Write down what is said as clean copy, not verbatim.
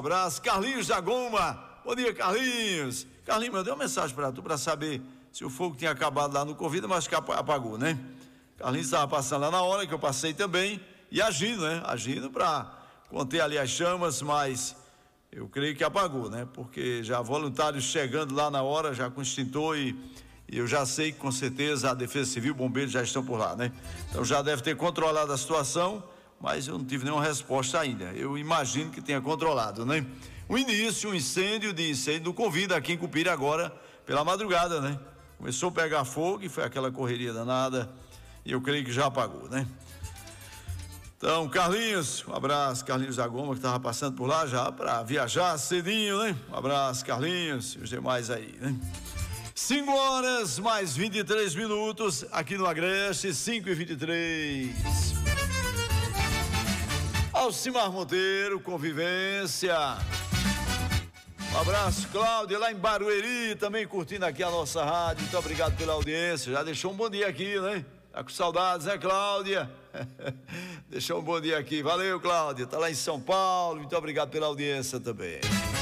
Abraço, Carlinhos da Goma. Bom dia, Carlinhos. Carlinhos, mandei uma mensagem para tu para saber se o fogo tinha acabado lá no Convida, mas que apagou, né? Carlinhos estava passando lá na hora que eu passei também e agindo, né? Agindo para conter ali as chamas, mas eu creio que apagou, né? Porque já voluntários chegando lá na hora, já com extintor e eu já sei que com certeza a Defesa Civil, bombeiros já estão por lá, né? Então já deve ter controlado a situação, mas eu não tive nenhuma resposta ainda. Eu imagino que tenha controlado, né? Um incêndio do Convida aqui em Cupira agora pela madrugada, né? Começou a pegar fogo e foi aquela correria danada e eu creio que já apagou, né? Então, Carlinhos, um abraço, Carlinhos da Goma, que estava passando por lá já para viajar cedinho, né? Um abraço, Carlinhos, e os demais aí, né? 5 horas mais 23 minutos aqui no Agreste, 5h23. Alcimar Monteiro, Convivência. Um abraço, Cláudia, lá em Barueri, também curtindo aqui a nossa rádio. Muito obrigado pela audiência. Já deixou um bom dia aqui, né? Tá com saudades, né, Cláudia? Deixou um bom dia aqui. Valeu, Cláudia. Tá lá em São Paulo. Muito obrigado pela audiência também.